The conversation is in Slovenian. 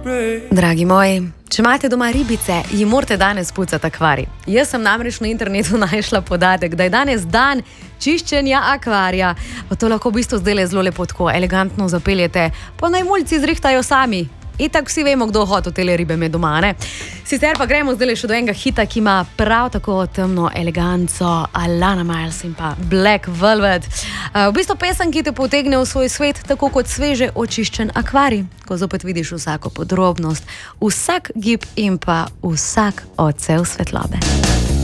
Dragi moji, če imate doma ribice, jim morate danes pucati akvarij. Jaz sem namreč na internetu našla podatek, da je danes dan čiščenja akvarija. Pa to lahko v bistvu zdaj zelo lepo tako elegantno zapeljete, pa naj mulci zrihtajo sami. Itak vsi vemo, kdo hoče tele ribe med doma, ne? Sicer pa gremo zdaj še do enega hita, ki ima prav tako temno eleganco, Alana Miles in pa Black Velvet. V bistvu pesem, ki te potegne v svoj svet, tako kot sveže očiščen akvarij, ko zopet vidiš vsako podrobnost, vsak gib in pa vsak odsev svetlobe.